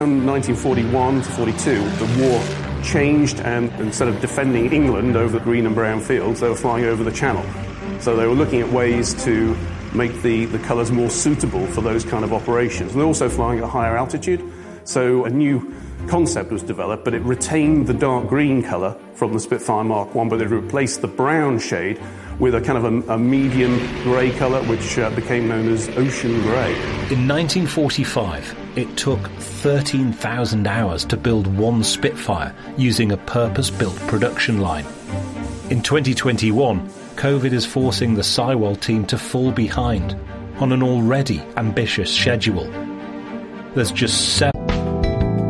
In 1941 to 42, the war changed, and instead of defending England over the green and brown fields, they were flying over the Channel. So they were looking at ways to make the colours more suitable for those kind of operations. They're also flying at a higher altitude, so a new concept was developed, but it retained the dark green colour from the Spitfire Mark I, but it replaced the brown shade with a kind of a medium grey colour, which became known as ocean grey. In 1945, it took 13,000 hours to build one Spitfire using a purpose-built production line. In 2021, COVID is forcing the Sywell team to fall behind on an already ambitious schedule. There's just 7